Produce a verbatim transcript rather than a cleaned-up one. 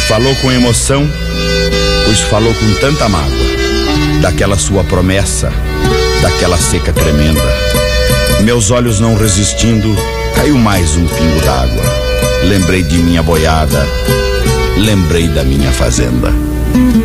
Falou com emoção, pois falou com tanta mágoa, daquela sua promessa, daquela seca tremenda. Meus olhos não resistindo, caiu mais um pingo d'água. Lembrei de minha boiada, lembrei da minha fazenda.